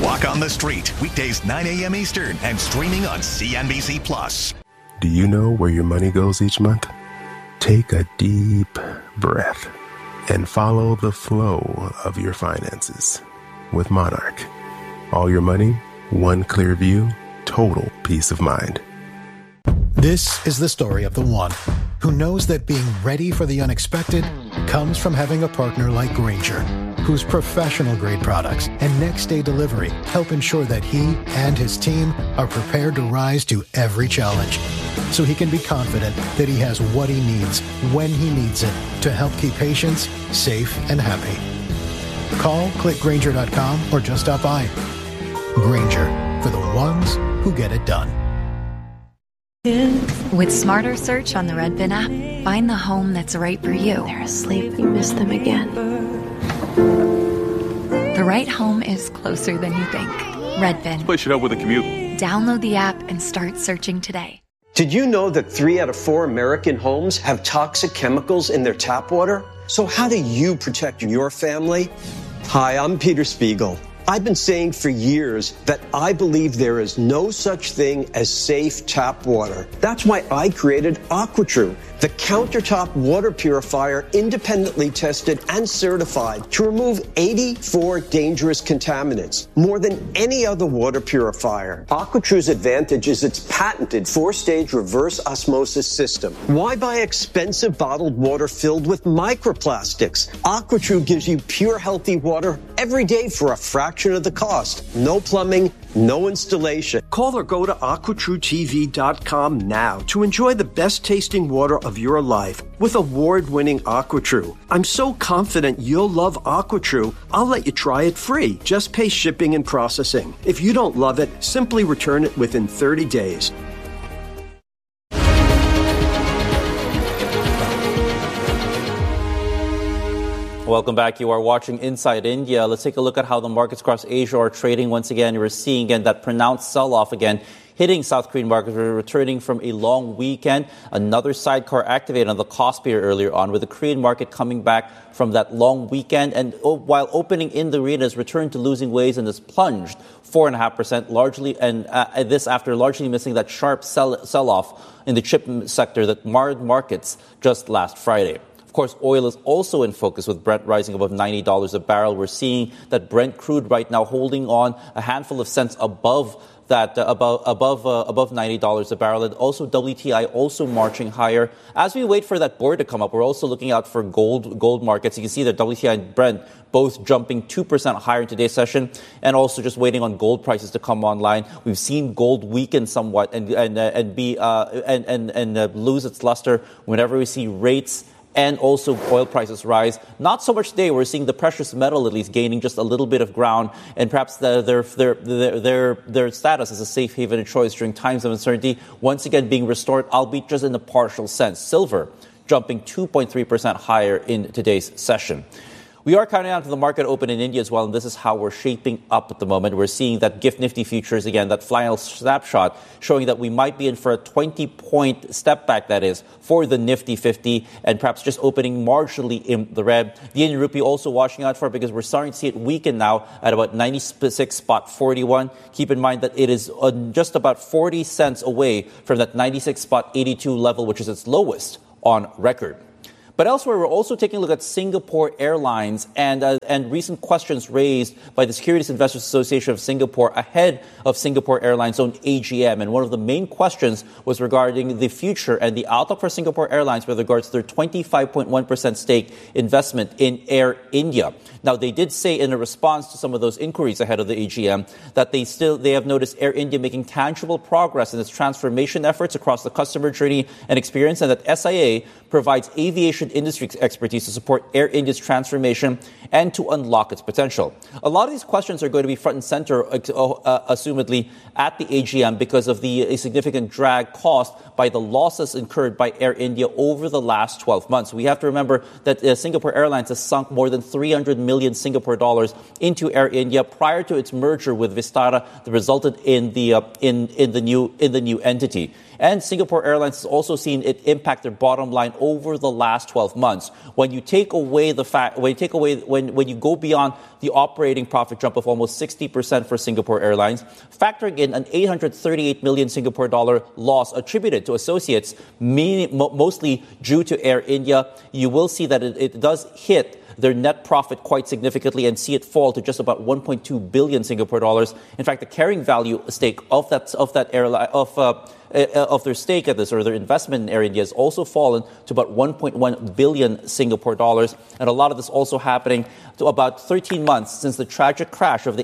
Walk on the Street, weekdays 9 a.m. Eastern and streaming on CNBC+. Do you know where your money goes each month? Take a deep breath and follow the flow of your finances with Monarch. All your money, one clear view, total peace of mind. This is the story of the one who knows that being ready for the unexpected comes from having a partner like Grainger, whose professional-grade products and next-day delivery help ensure that he and his team are prepared to rise to every challenge, so he can be confident that he has what he needs when he needs it to help keep patients safe and happy. Call, click Grainger.com, or just stop by. Grainger, for the ones who get it done. With Smarter Search on the Redfin app, find the home that's right for you. They're asleep. You miss them again. The right home is closer than you think. Redfin. This place should help with the commute. Download the app and start searching today. Did you know that 3 out of 4 American homes have toxic chemicals in their tap water? So how do you protect your family? Hi, I'm Peter Spiegel. I've been saying for years that I believe there is no such thing as safe tap water. That's why I created AquaTrue, the countertop water purifier independently tested and certified to remove 84 dangerous contaminants, more than any other water purifier. AquaTrue's advantage is its patented 4-stage reverse osmosis system. Why buy expensive bottled water filled with microplastics? AquaTrue gives you pure, healthy water every day for a fraction of the cost. No plumbing, no installation. Call or go to AquaTrueTV.com now to enjoy the best tasting water of your life with award-winning AquaTrue. I'm so confident you'll love AquaTrue, I'll let you try it free. Just pay shipping and processing. If you don't love it, simply return it within 30 days. Welcome back. You are watching Inside India. Let's take a look at how the markets across Asia are trading once again. We're seeing again that pronounced sell-off again hitting South Korean markets. We're returning from a long weekend. Another sidecar activated on the Kospi earlier on, with the Korean market coming back from that long weekend. And while opening in the arena, has returned to losing ways and has plunged 4.5%, largely, and this after largely missing that sharp sell-off in the chip sector that marred markets just last Friday. Of course, oil is also in focus, with Brent rising above $90 a barrel. We're seeing that Brent crude right now holding on a handful of cents above that, above $90 a barrel. And also WTI also marching higher. As we wait for that board to come up, we're also looking out for gold markets. You can see that WTI and Brent both jumping 2% higher in today's session, and also just waiting on gold prices to come online. We've seen gold weaken somewhat and lose its luster whenever we see rates and also oil prices rise. Not so much today. We're seeing the precious metal at least gaining just a little bit of ground, and perhaps their status as a safe haven of choice during times of uncertainty once again being restored, albeit just in a partial sense. Silver jumping 2.3% higher in today's session. We are counting down to the market open in India as well, and this is how we're shaping up at the moment. We're seeing that GIFT Nifty futures, again, that final snapshot, showing that we might be in for a 20-point step back, that is, for the Nifty 50, and perhaps just opening marginally in the red. The Indian rupee also watching out for it, because we're starting to see it weaken now at about 96.41. Keep in mind that it is just about 40 cents away from that 96.82 level, which is its lowest on record. But elsewhere, we're also taking a look at Singapore Airlines and recent questions raised by the Securities Investors Association of Singapore ahead of Singapore Airlines' own AGM. And one of the main questions was regarding the future and the outlook for Singapore Airlines with regards to their 25.1% stake investment in Air India. Now, they did say in a response to some of those inquiries ahead of the AGM that they have noticed Air India making tangible progress in its transformation efforts across the customer journey and experience, and that SIA provides aviation industry expertise to support Air India's transformation and to unlock its potential. A lot of these questions are going to be front and center, assumedly, at the AGM because of the significant drag caused by the losses incurred by Air India over the last 12 months. We have to remember that Singapore Airlines has sunk more than 300 million Singapore dollars into Air India prior to its merger with Vistara that resulted in the new entity. And Singapore Airlines has also seen it impact their bottom line over the last 12 months. When you take away when you go beyond the operating profit jump of almost 60% for Singapore Airlines, factoring in an 838 million Singapore dollar loss attributed to associates, mostly due to Air India, you will see that it does hit their net profit quite significantly and see it fall to just about 1.2 billion Singapore dollars. In fact, the carrying value stake of that airline of their stake at this, or their investment in Air India, has also fallen to about 1.1 billion Singapore dollars. And a lot of this also happening to about 13 months since the tragic crash of the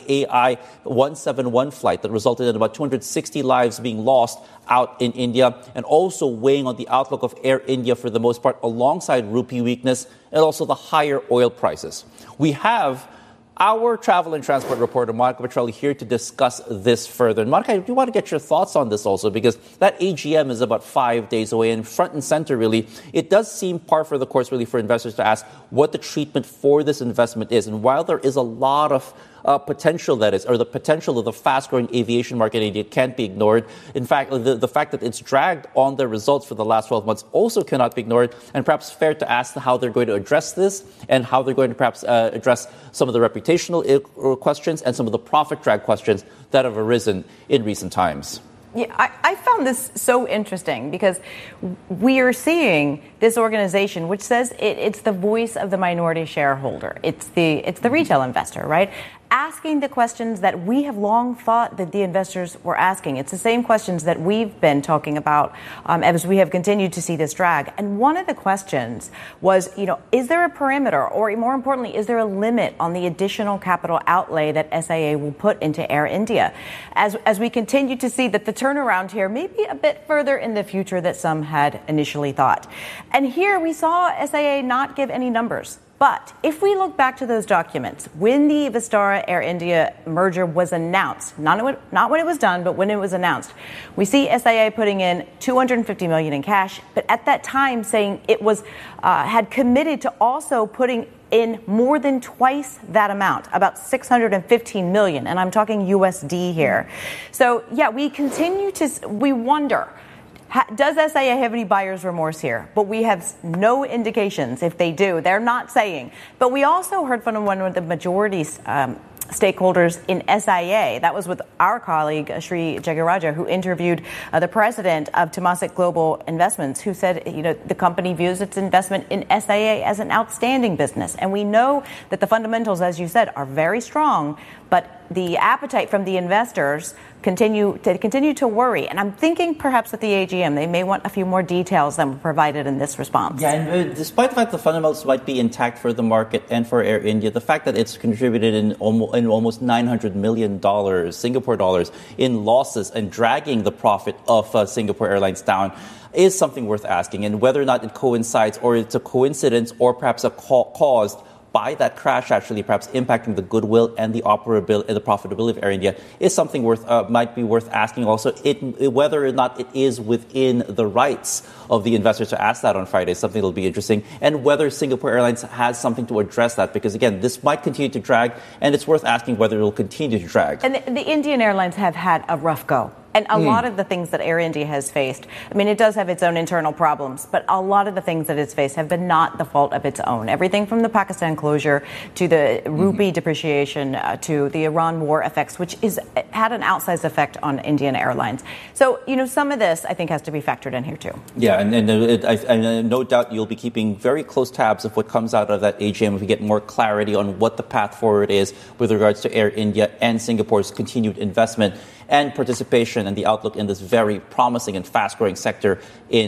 AI-171 flight that resulted in about 260 lives being lost out in India, and also weighing on the outlook of Air India for the most part, alongside rupee weakness and also the higher oil prices. We have our travel and transport reporter, Monica Petrelli, here to discuss this further. And Monica, I do want to get your thoughts on this also, because that AGM is about 5 days away, and front and center, really, it does seem par for the course, really, for investors to ask what the treatment for this investment is. And while there is a lot of potential, that is, or the potential of the fast-growing aviation market in India can't be ignored. In fact, the fact that it's dragged on their results for the last 12 months also cannot be ignored, and perhaps fair to ask how they're going to address this and how they're going to perhaps address some of the reputational questions and some of the profit drag questions that have arisen in recent times. Yeah, I found this so interesting because we are seeing this organization, which says it's the voice of the minority shareholder. It's the retail investor, right? Asking the questions that we have long thought that the investors were asking. It's the same questions that we've been talking about as we have continued to see this drag. And one of the questions was, is there a perimeter, or more importantly, is there a limit on the additional capital outlay that SIA will put into Air India? As we continue to see that the turnaround here may be a bit further in the future than some had initially thought. And here we saw SIA not give any numbers. But if we look back to those documents, when the Vistara Air India merger was announced, not when it was done, but when it was announced, we see SIA putting in $250 million in cash, but at that time saying it was had committed to also putting in more than twice that amount, about $615 million, and I'm talking USD here. So yeah, we wonder. Does SIA have any buyer's remorse here? But we have no indications if they do. They're not saying. But we also heard from one of the majority stakeholders in SIA. That was with our colleague, Sri Jagaraja, who interviewed the president of Temasek Global Investments, who said, the company views its investment in SIA as an outstanding business. And we know that the fundamentals, as you said, are very strong, but the appetite from the investors continue to worry. And I'm thinking perhaps at the AGM, they may want a few more details than were provided in this response. Yeah, and despite the fact the fundamentals might be intact for the market and for Air India, the fact that it's contributed in almost $900 million Singapore dollars in losses and dragging the profit of Singapore Airlines down is something worth asking. And whether or not it coincides, or it's a coincidence, or perhaps a caused by that crash actually perhaps impacting the goodwill and the operability and the profitability of Air India is something might be worth asking. Also, whether or not it is within the rights of the investors to ask that on Friday is something that'll be interesting, and whether Singapore Airlines has something to address that, because again, this might continue to drag, and it's worth asking whether it will continue to drag. And the Indian airlines have had a rough go. And a lot of the things that Air India has faced, it does have its own internal problems, but a lot of the things that it's faced have been not the fault of its own. Everything from the Pakistan closure to the rupee depreciation to the Iran war effects, which had an outsized effect on Indian airlines. So, some of this, I think, has to be factored in here, too. Yeah, and no doubt you'll be keeping very close tabs of what comes out of that AGM if we get more clarity on what the path forward is with regards to Air India and Singapore's continued investment and participation and the outlook in this very promising and fast-growing sector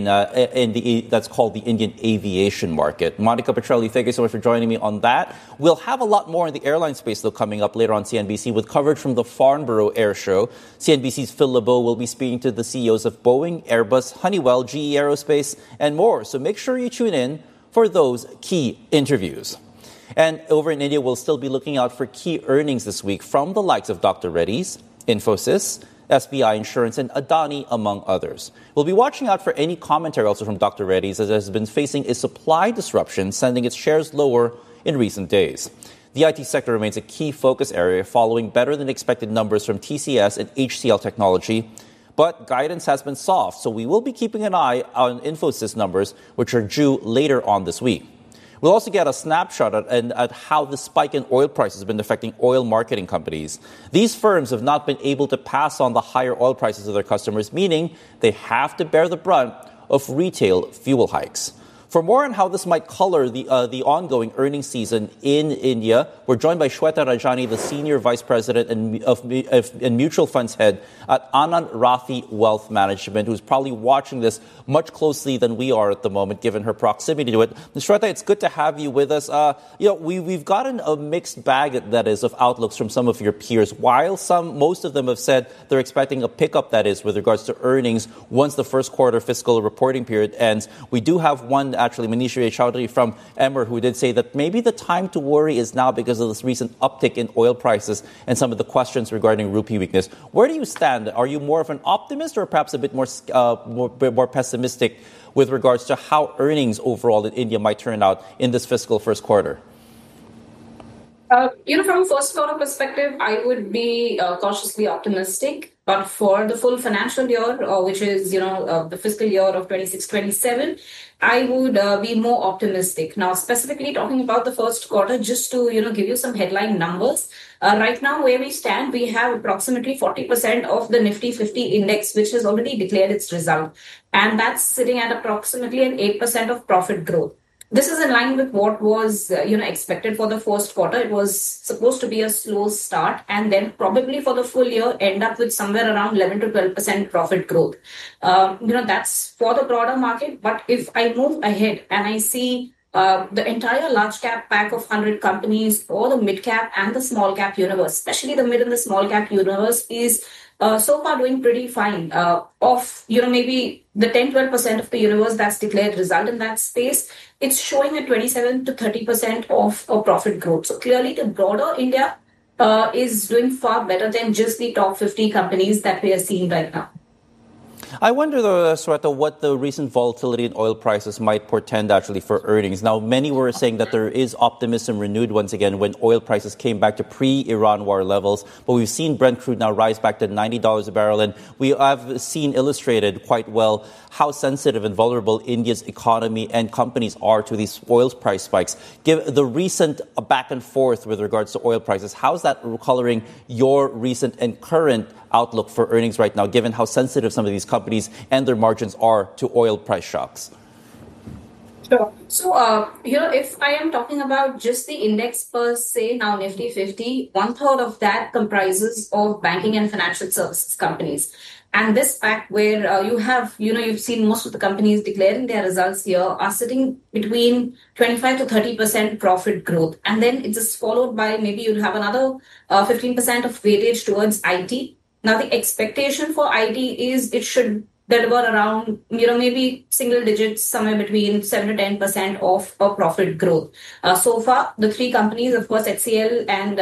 that's called the Indian aviation market. Monica Petrelli, thank you so much for joining me on that. We'll have a lot more in the airline space, though, coming up later on CNBC with coverage from the Farnborough Air Show. CNBC's Phil LeBeau will be speaking to the CEOs of Boeing, Airbus, Honeywell, GE Aerospace, and more. So make sure you tune in for those key interviews. And over in India, we'll still be looking out for key earnings this week from the likes of Dr. Reddy's, Infosys, SBI Insurance, and Adani, among others. We'll be watching out for any commentary also from Dr. Reddy's, as it has been facing a supply disruption, sending its shares lower in recent days. The IT sector remains a key focus area following better-than-expected numbers from TCS and HCL Technology. but guidance has been soft. So we will be keeping an eye on Infosys numbers, which are due later on this week. We'll also get a snapshot at how the spike in oil prices has been affecting oil marketing companies. These firms have not been able to pass on the higher oil prices to their customers, meaning they have to bear the brunt of retail fuel hikes. For more on how this might color the ongoing earnings season in India, we're joined by Shweta Rajani, the Senior Vice President and Mutual Funds Head at Anand Rathi Wealth Management, who's probably watching this much closely than we are at the moment, given her proximity to it. Shweta, it's good to have you with us. We've gotten a mixed bag, that is, of outlooks from some of your peers. While most of them have said they're expecting a pickup, that is, with regards to earnings once the first quarter fiscal reporting period ends. We do have one, actually, Manish Chaudhary from Emmer, who did say that maybe the time to worry is now because of this recent uptick in oil prices and some of the questions regarding rupee weakness. Where do you stand? Are you more of an optimist or perhaps a bit more pessimistic with regards to how earnings overall in India might turn out in this fiscal first quarter? From a first quarter perspective, I would be cautiously optimistic. But for the full financial year, which is, the fiscal year of 26-27, I would be more optimistic. Now, specifically talking about the first quarter, just to, give you some headline numbers. Right now, where we stand, we have approximately 40% of the Nifty 50 index, which has already declared its result. And that's sitting at approximately an 8% of profit growth. This is in line with what was, expected for the first quarter. It was supposed to be a slow start and then probably for the full year end up with somewhere around 11 to 12% profit growth. That's for the broader market. But if I move ahead and I see the entire large cap pack of 100 companies or the mid cap and the small cap universe, especially the mid and the small cap universe is so far doing pretty fine. Maybe the 10-12% of the universe that's declared result in that space, it's showing a 27 to 30% of profit growth. So clearly the broader India is doing far better than just the top 50 companies that we are seeing right now. I wonder, though, Shweta, what the recent volatility in oil prices might portend actually for earnings. Now, many were saying that there is optimism renewed once again when oil prices came back to pre-Iran war levels. But we've seen Brent crude now rise back to $90 a barrel. And we have seen illustrated quite well how sensitive and vulnerable India's economy and companies are to these oil price spikes. Give the recent back and forth with regards to oil prices, how's that coloring your recent and current outlook for earnings right now, given how sensitive some of these companies and their margins are to oil price shocks? Sure. So, if I am talking about just the index per se, now Nifty 50, 1/3 of that comprises of banking and financial services companies. And this fact where you've seen most of the companies declaring their results here are sitting between 25 to 30% profit growth. And then it's just followed by maybe you'll have another 15% of weightage towards IT. Now, the expectation for IT is it should deliver around, maybe single digits, somewhere between 7 to 10% of profit growth. So far, the three companies, of course, HCL and,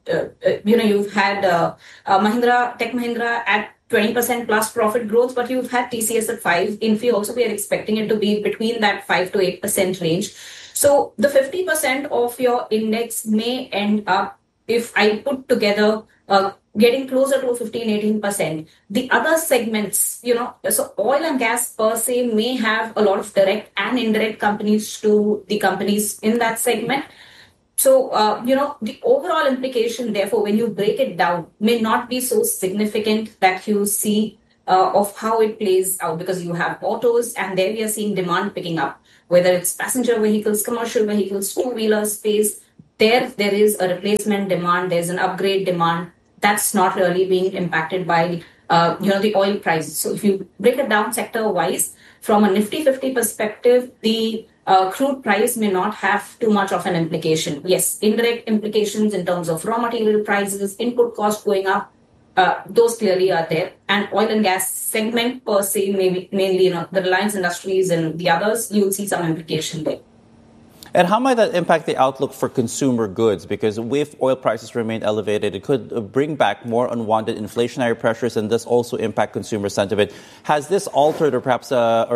you've had Mahindra, Tech Mahindra at 20% plus profit growth, but you've had TCS at 5%. Infy also, we are expecting it to be between that 5 to 8% range. So the 50% of your index may end up, if I put together, getting closer to 15-18%. The other segments, so oil and gas per se may have a lot of direct and indirect companies to the companies in that segment. So, the overall implication, therefore, when you break it down, may not be so significant that you see of how it plays out, because you have autos and there we are seeing demand picking up, whether it's passenger vehicles, commercial vehicles, two-wheeler space. There is a replacement demand, there's an upgrade demand. That's not really being impacted by, the oil prices. So if you break it down sector-wise, from a Nifty 50 perspective, the crude price may not have too much of an implication. Yes, indirect implications in terms of raw material prices, input costs going up, those clearly are there. And oil and gas segment per se, mainly, the Reliance Industries and the others, you'll see some implication there. And how might that impact the outlook for consumer goods? Because if oil prices remain elevated, it could bring back more unwanted inflationary pressures and thus also impact consumer sentiment. Has this altered or perhaps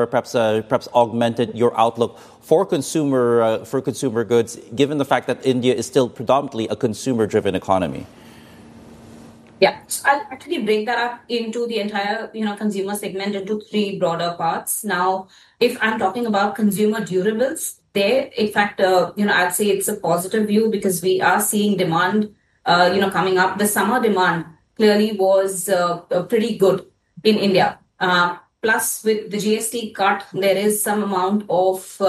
augmented your outlook for consumer goods, given the fact that India is still predominantly a consumer-driven economy? Yeah, so I'll actually break that up into the entire, consumer segment into three broader parts. Now, if I'm talking about consumer durables, there, in fact, I'd say it's a positive view because we are seeing demand, coming up. The summer demand clearly was pretty good in India. Plus, with the GST cut, there is some amount of,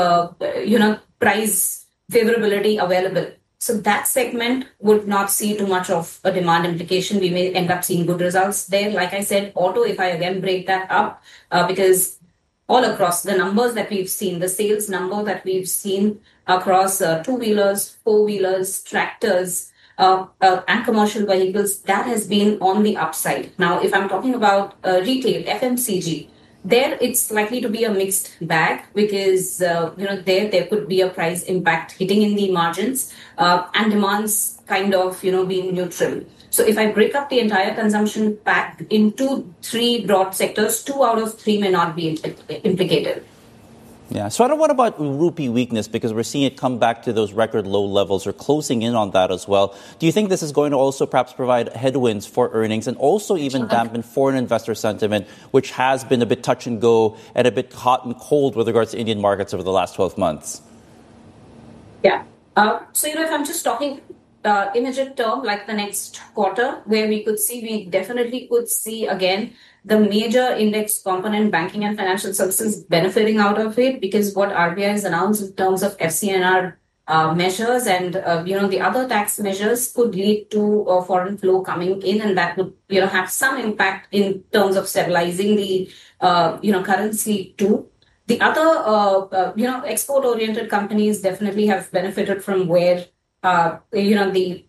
price favorability available. So that segment would not see too much of a demand implication. We may end up seeing good results there. Like I said, auto, if I again break that up, because all across the numbers that we've seen, the sales number that we've seen across two-wheelers, four-wheelers, tractors, and commercial vehicles, that has been on the upside. Now, if I'm talking about retail, FMCG, there it's likely to be a mixed bag because there could be a price impact hitting in the margins and demands kind of being neutral. So if I break up the entire consumption pack into three broad sectors, 2 out of 3 may not be implicated. Yeah. So what about rupee weakness? Because we're seeing it come back to those record low levels or closing in on that as well. Do you think this is going to also perhaps provide headwinds for earnings and also even dampen foreign investor sentiment, which has been a bit touch and go and a bit hot and cold with regards to Indian markets over the last 12 months? Yeah. So, if I'm just talking immediate term, like the next quarter, where we definitely could see again the major index component, banking and financial services, benefiting out of it because what RBI has announced in terms of FCNR measures and the other tax measures could lead to foreign flow coming in, and that would have some impact in terms of stabilizing the currency too. The other export-oriented companies definitely have benefited from where the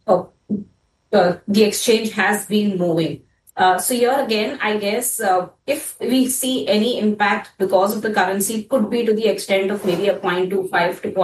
exchange has been moving. So here again, I guess if we see any impact because of the currency, could be to the extent of maybe a 0.25 to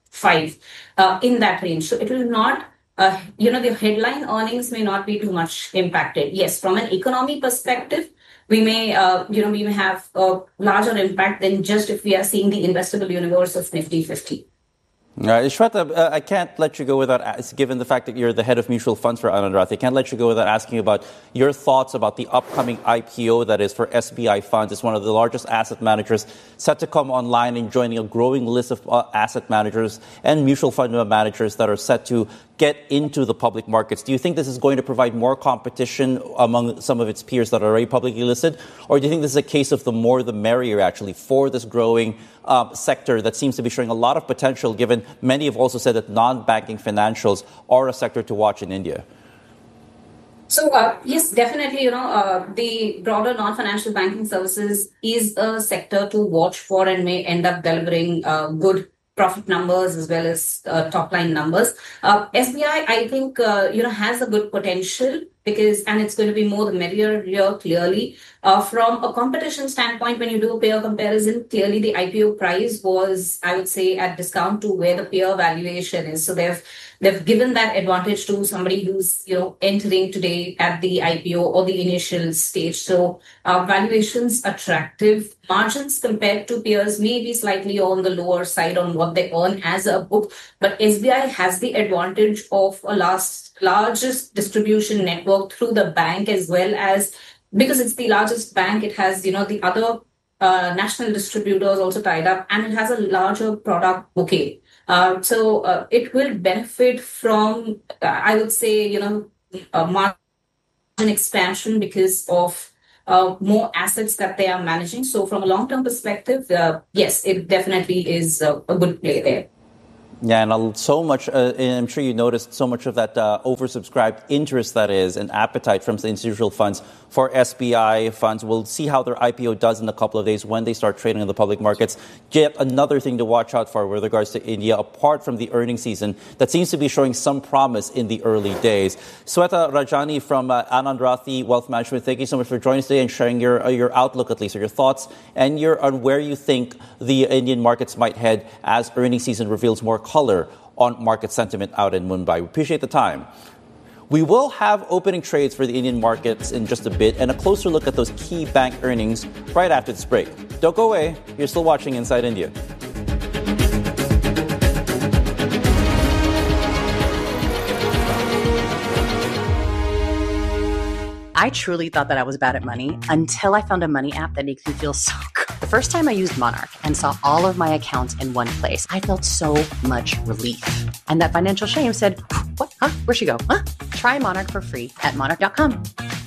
0.5 in that range. So it will not, the headline earnings may not be too much impacted. Yes, from an economy perspective, we may have a larger impact than just if we are seeing the investable universe of Nifty 50. Shweta, I can't let you go without, given the fact that you're the head of mutual funds for Anand Rathi, I can't let you go without asking about your thoughts about the upcoming IPO that is for SBI Funds. It's one of the largest asset managers set to come online and joining a growing list of asset managers and mutual fund managers that are set to get into the public markets. Do you think this is going to provide more competition among some of its peers that are already publicly listed? Or do you think this is a case of the more the merrier, actually, for this growing sector that seems to be showing a lot of potential, given many have also said that non-banking financials are a sector to watch in India? So, yes, definitely, the broader non-financial banking services is a sector to watch for and may end up delivering good profit numbers as well as top-line numbers. SBI, I think, has a good potential and it's going to be more the merrier here, clearly. From a competition standpoint, when you do a peer comparison, clearly the IPO price was, I would say, at discount to where the peer valuation is. So they've given that advantage to somebody who's, entering today at the IPO or the initial stage. So valuations attractive. Margins compared to peers may be slightly on the lower side on what they earn as a book. But SBI has the advantage of a largest distribution network through the bank, as well as because it's the largest bank, it has, the other national distributors also tied up, and it has a larger product bouquet. So it will benefit from, I would say, margin expansion because of more assets that they are managing. So from a long-term perspective, yes, it definitely is a good play there. Yeah, and so much, I'm sure you noticed so much of that oversubscribed interest that is and appetite from the institutional funds for SBI funds. We'll see how their IPO does in a couple of days when they start trading in the public markets. Yet another thing to watch out for with regards to India, apart from the earnings season, that seems to be showing some promise in the early days. Sweta Rajani from Anand Rathi Wealth Management, thank you so much for joining us today and sharing your outlook, at least, or your thoughts and on where you think the Indian markets might head as earnings season reveals more color on market sentiment out in Mumbai. We appreciate the time. We will have opening trades for the Indian markets in just a bit and a closer look at those key bank earnings right after this break. Don't go away. You're still watching Inside India. I truly thought that I was bad at money until I found a money app that makes me feel so good. The first time I used Monarch and saw all of my accounts in one place, I felt so much relief. And that financial shame said, what? Huh? Where'd she go? Huh? Try Monarch for free at monarch.com.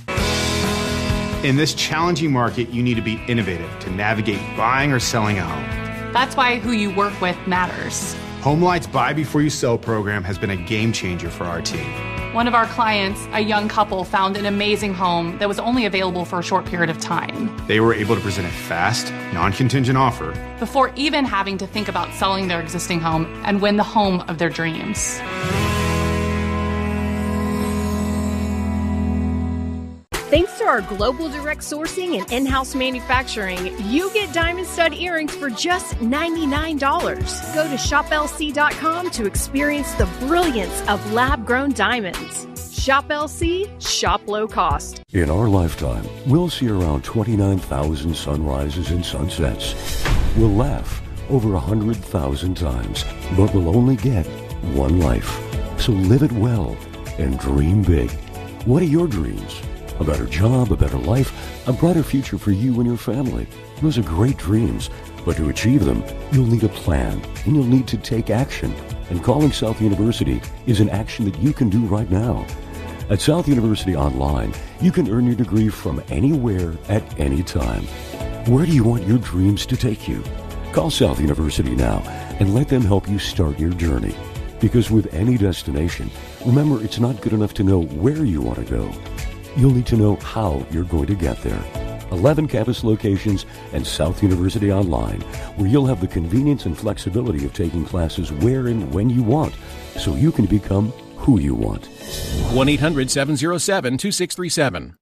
In this challenging market, you need to be innovative to navigate buying or selling a home. That's why who you work with matters. HomeLight's Buy Before You Sell program has been a game changer for our team. One of our clients, a young couple, found an amazing home that was only available for a short period of time. They were able to present a fast, non-contingent offer before even having to think about selling their existing home and win the home of their dreams. Thanks to our global direct sourcing and in-house manufacturing, you get diamond stud earrings for just $99. Go to shoplc.com to experience the brilliance of lab-grown diamonds. Shop LC, shop low cost. In our lifetime, we'll see around 29,000 sunrises and sunsets. We'll laugh over 100,000 times, but we'll only get one life. So live it well and dream big. What are your dreams? A better job, a better life, a brighter future for you and your family. Those are great dreams, but to achieve them, you'll need a plan, and you'll need to take action. And calling South University is an action that you can do right now. At South University Online, you can earn your degree from anywhere at any time. Where do you want your dreams to take you? Call South University now and let them help you start your journey. Because with any destination, remember, it's not good enough to know where you want to go. You'll need to know how you're going to get there. 11 campus locations and South University Online, where you'll have the convenience and flexibility of taking classes where and when you want, so you can become who you want. 1-800-707-2637.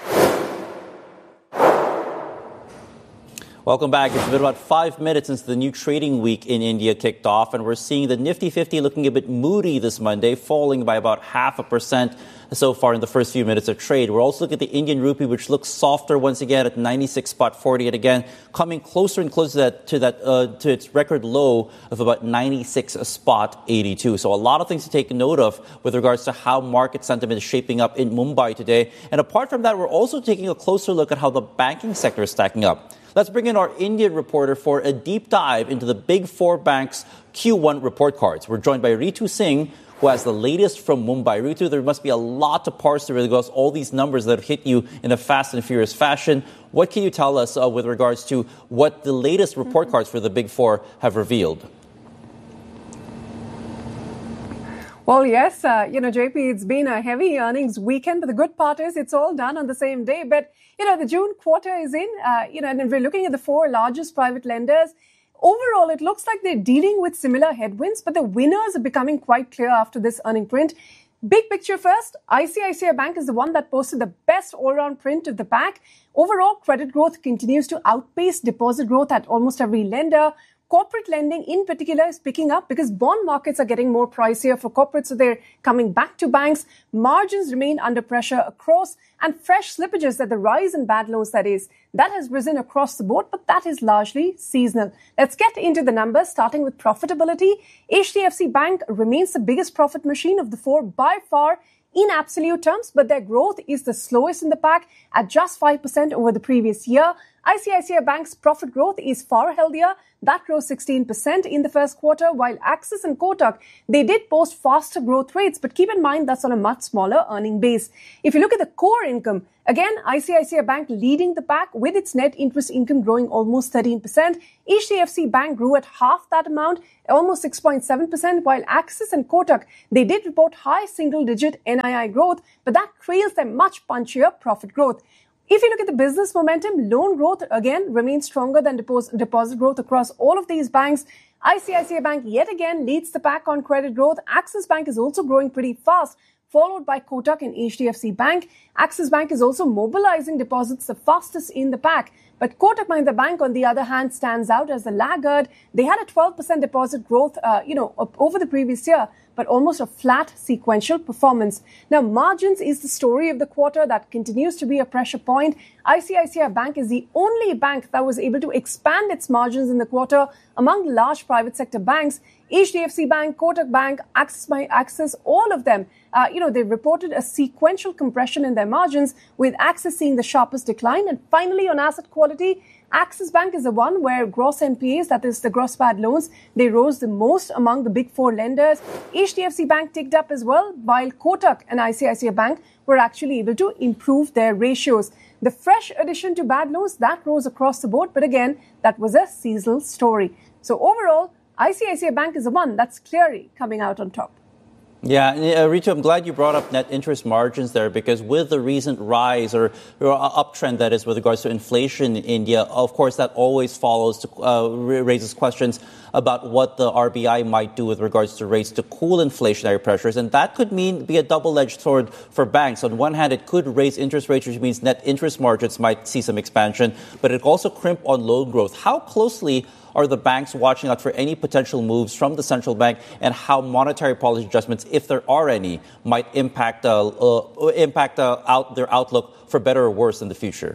Welcome back. It's been about 5 minutes since the new trading week in India kicked off, and we're seeing the Nifty 50 looking a bit moody this Monday, falling by about 0.5% so far in the first few minutes of trade. We're also looking at the Indian rupee, which looks softer once again at 96.40, and again coming closer and closer to its record low of about 96.82. So a lot of things to take note of with regards to how market sentiment is shaping up in Mumbai today. And apart from that, we're also taking a closer look at how the banking sector is stacking up. Let's bring in our Indian reporter for a deep dive into the Big Four banks' Q1 report cards. We're joined by Ritu Singh, who has the latest from Mumbai. Ritu, there must be a lot to parse through with all these numbers that hit you in a fast and furious fashion. What can you tell us with regards to what the latest report cards for the Big Four have revealed? Well, yes, JP, it's been a heavy earnings weekend, but the good part is it's all done on the same day. But, the June quarter is in, and we're looking at the four largest private lenders. Overall, it looks like they're dealing with similar headwinds, but the winners are becoming quite clear after this earning print. Big picture first, ICICI Bank is the one that posted the best all-round print of the pack. Overall, credit growth continues to outpace deposit growth at almost every lender. Corporate lending in particular is picking up because bond markets are getting more pricier for corporates, so they're coming back to banks. Margins remain under pressure across, and fresh slippages, that the rise in bad loans, that has risen across the board, but that is largely seasonal. Let's get into the numbers, starting with profitability. HDFC Bank remains the biggest profit machine of the four by far in absolute terms, but their growth is the slowest in the pack at just 5% over the previous year. ICICI Bank's profit growth is far healthier. That rose 16% in the first quarter, while Axis and Kotak, they did post faster growth rates, but keep in mind that's on a much smaller earning base. If you look at the core income, again, ICICI Bank leading the pack with its net interest income growing almost 13%. HDFC Bank grew at half that amount, almost 6.7%, while Axis and Kotak, they did report high single-digit NII growth, but that trails their much punchier profit growth. If you look at the business momentum, loan growth, again, remains stronger than deposit growth across all of these banks. ICICI Bank, yet again, leads the pack on credit growth. Axis Bank is also growing pretty fast, followed by Kotak and HDFC Bank. Axis Bank is also mobilizing deposits the fastest in the pack. But Kotak Mahindra Bank, on the other hand, stands out as the laggard. They had a 12% deposit growth, over the previous year, but but almost a flat sequential performance. Now, margins is the story of the quarter that continues to be a pressure point. ICICI Bank is the only bank that was able to expand its margins in the quarter among large private sector banks. HDFC Bank, Kotak Bank, Axis, all of them, they reported a sequential compression in their margins, with Axis seeing the sharpest decline. And finally, on asset quality, Axis Bank is the one where gross NPAs, that is the gross bad loans, they rose the most among the big four lenders. HDFC Bank ticked up as well, while Kotak and ICICI Bank were actually able to improve their ratios. The fresh addition to bad loans, that rose across the board, but again, that was a seasonal story. So overall, ICICI Bank is the one that's clearly coming out on top. Yeah, Ritu, I'm glad you brought up net interest margins there, because with the recent rise or uptrend, that is, with regards to inflation in India, of course, that always raises questions about what the RBI might do with regards to rates to cool inflationary pressures. And that could be a double-edged sword for banks. On one hand, it could raise interest rates, which means net interest margins might see some expansion, but it could also crimp on loan growth. How closely are the banks watching out for any potential moves from the central bank, and how monetary policy adjustments, if there are any, might impact their outlook for better or worse in the future?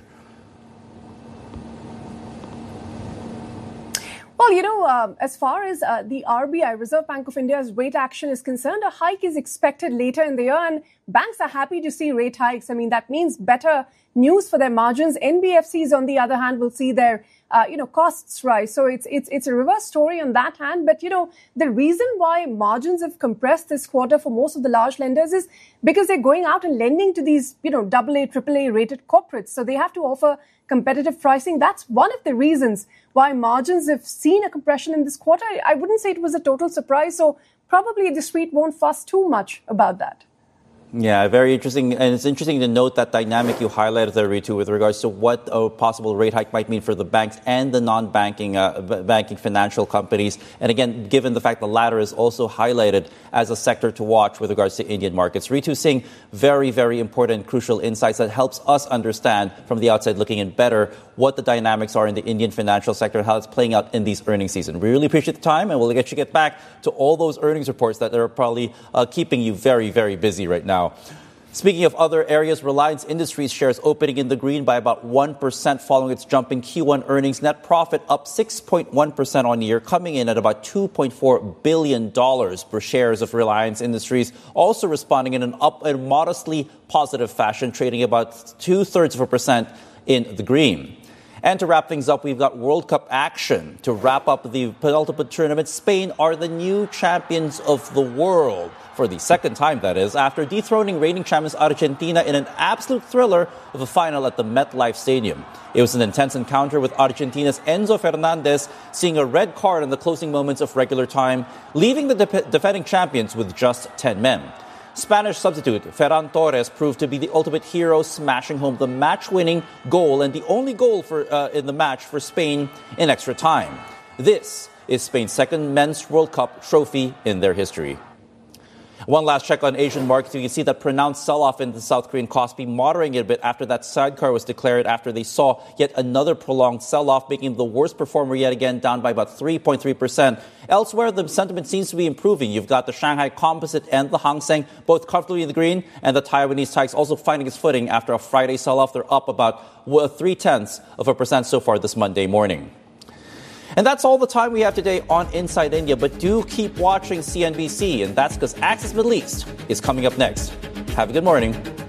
Well, as far as the RBI, Reserve Bank of India's rate action is concerned, a hike is expected later in the year, and banks are happy to see rate hikes. I mean, that means better news for their margins. NBFCs, on the other hand, will see their costs rise. So it's a reverse story on that hand. But, the reason why margins have compressed this quarter for most of the large lenders is because they're going out and lending to these, AA, AAA rated corporates. So they have to offer competitive pricing. That's one of the reasons why margins have seen a compression in this quarter. I wouldn't say it was a total surprise. So probably the street won't fuss too much about that. Yeah, very interesting. And it's interesting to note that dynamic you highlighted there, Ritu, with regards to what a possible rate hike might mean for the banks and the non-banking banking financial companies. And again, given the fact the latter is also highlighted as a sector to watch with regards to Indian markets. Ritu Singh, very, very important, crucial insights that helps us understand from the outside looking in better what the dynamics are in the Indian financial sector and how it's playing out in these earnings season. We really appreciate the time, and we'll get back to all those earnings reports that are probably keeping you very, very busy right now. Speaking of other areas, Reliance Industries shares opening in the green by about 1% following its jump in Q1 earnings. Net profit up 6.1% on year, coming in at about $2.4 billion per shares of Reliance Industries, also responding in a modestly positive fashion, trading about 0.2% in the green. And to wrap things up, we've got World Cup action. To wrap up the penultimate tournament, Spain are the new champions of the world. For the second time, that is, after dethroning reigning champions Argentina in an absolute thriller of a final at the MetLife Stadium. It was an intense encounter with Argentina's Enzo Fernandez seeing a red card in the closing moments of regular time, leaving the defending champions with just 10 men. Spanish substitute Ferran Torres proved to be the ultimate hero, smashing home the match-winning goal and the only goal in the match for Spain in extra time. This is Spain's second men's World Cup trophy in their history. One last check on Asian markets. You can see that pronounced sell-off in the South Korean Kospi moderating a bit after that sidecar was declared after they saw yet another prolonged sell-off, making the worst performer yet again, down by about 3.3%. Elsewhere, the sentiment seems to be improving. You've got the Shanghai Composite and the Hang Seng both comfortably in the green, and the Taiwanese TAIEX also finding its footing after a Friday sell-off. They're up about 0.3% so far this Monday morning. And that's all the time we have today on Inside India. But do keep watching CNBC, and that's because Axis Middle East is coming up next. Have a good morning.